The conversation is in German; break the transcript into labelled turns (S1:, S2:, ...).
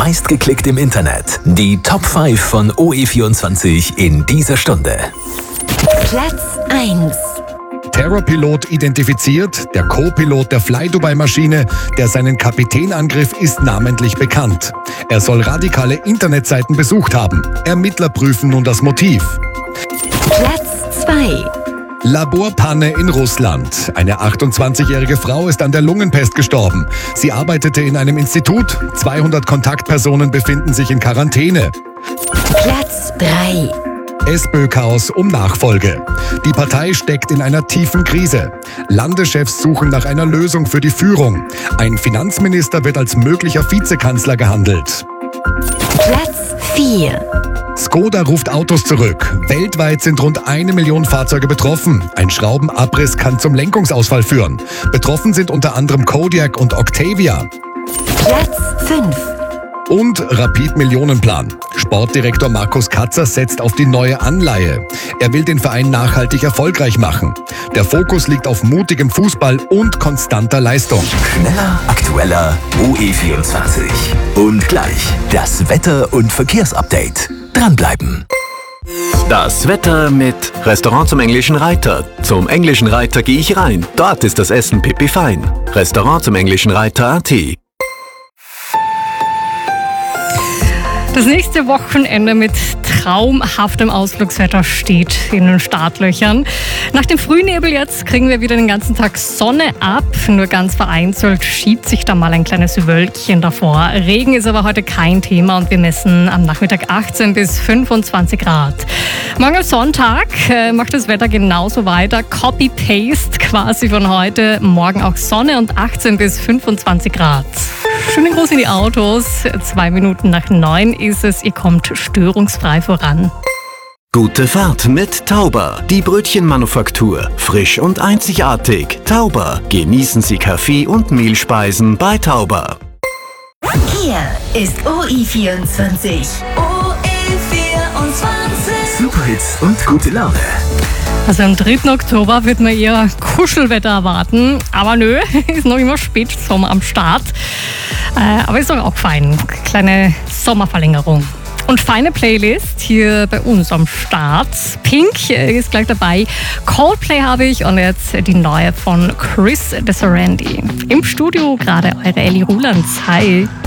S1: meistgeklickt im Internet. Die Top 5 von OE24 in dieser Stunde.
S2: Platz 1.
S3: Terrorpilot identifiziert, der Co-Pilot der Fly-Dubai-Maschine, der seinen Kapitän angriff, ist namentlich bekannt. Er soll radikale Internetseiten besucht haben. Ermittler prüfen nun das Motiv.
S2: Platz 2.
S3: Laborpanne in Russland. Eine 28-jährige Frau ist an der Lungenpest gestorben. Sie arbeitete in einem Institut. 200 Kontaktpersonen befinden sich in Quarantäne.
S2: Platz 3.
S3: SPÖ-Chaos um Nachfolge. Die Partei steckt in einer tiefen Krise. Landeschefs suchen nach einer Lösung für die Führung. Ein Finanzminister wird als möglicher Vizekanzler gehandelt.
S2: Platz 4.
S3: Skoda ruft Autos zurück. Weltweit sind rund 1 Million Fahrzeuge betroffen. Ein Schraubenabriss kann zum Lenkungsausfall führen. Betroffen sind unter anderem Kodiaq und Octavia.
S2: Platz 5.
S3: Und Rapid-Millionenplan. Sportdirektor Markus Katzer setzt auf die neue Anleihe. Er will den Verein nachhaltig erfolgreich machen. Der Fokus liegt auf mutigem Fußball und konstanter Leistung.
S1: Schneller, aktueller, OE24. Und gleich das Wetter- und Verkehrsupdate. Dranbleiben.
S4: Das Wetter mit Restaurant zum Englischen Reiter. Zum Englischen Reiter gehe ich rein. Dort ist das Essen pipifein. Restaurant zum Englischen Reiter.at.
S5: Das nächste Wochenende mit traumhaftem Ausflugswetter steht in den Startlöchern. Nach dem Frühnebel jetzt kriegen wir wieder den ganzen Tag Sonne ab. Nur ganz vereinzelt schiebt sich da mal ein kleines Wölkchen davor. Regen ist aber heute kein Thema und wir messen am Nachmittag 18 bis 25 Grad. Morgen am Sonntag macht das Wetter genauso weiter. Copy-Paste quasi von heute. Morgen auch Sonne und 18 bis 25 Grad. Schönen Gruß in die Autos. 2 Minuten nach 9 ist es. Ihr kommt störungsfrei voran.
S4: Gute Fahrt mit Tauber, die Brötchenmanufaktur. Frisch und einzigartig. Tauber. Genießen Sie Kaffee und Mehlspeisen bei Tauber.
S2: Hier ist OE24. OE24.
S1: Superhits und gute Laune.
S5: Also am 3. Oktober wird man eher Kuschelwetter erwarten. Aber nö, ist noch immer Spätsommer am Start. Aber ist doch auch fein. Kleine Sommerverlängerung. Und feine Playlist hier bei uns am Start. Pink ist gleich dabei. Coldplay habe ich und jetzt die neue von Chris Desirandi. Im Studio gerade eure Ellie Rulands. Hi.